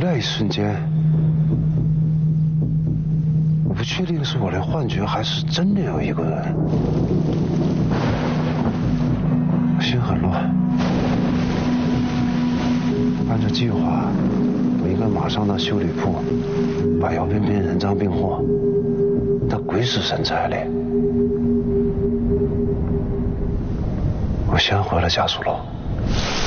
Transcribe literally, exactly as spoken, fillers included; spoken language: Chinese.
那一瞬间，我不确定是我的幻觉，还是真的有一个人。我心很乱。按照计划，我应该马上到修理铺，把姚翩翩人赃并获。他鬼使神差的，我先回了家属楼。